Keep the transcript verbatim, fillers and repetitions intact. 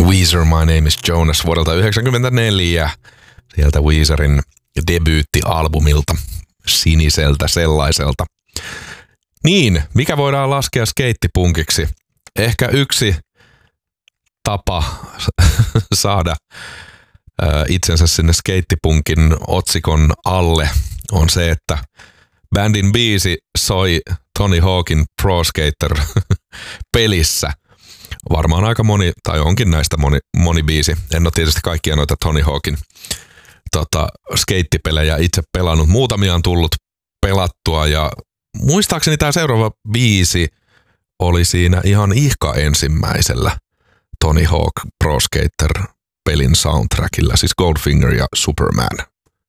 Weezer, My Name is Jonas vuodelta yhdeksänkymmentäneljä. Sieltä Weezerin debyyttialbumilta, siniseltä sellaiselta. Niin, mikä voidaan laskea skeittipunkiksi? Ehkä yksi tapa saada itsensä sinne skeittipunkin otsikon alle on se, että bändin biisi soi Tony Hawkin Pro Skater pelissä. Varmaan aika moni, tai onkin näistä moni, moni biisi. En ole tietysti kaikkia noita Tony Hawkin tota, skeittipelejä itse pelannut. Muutamia on tullut pelattua ja muistaakseni tämä seuraava biisi oli siinä ihan ihka ensimmäisellä Tony Hawk Pro Skater pelin soundtrackilla, siis Goldfinger ja Superman.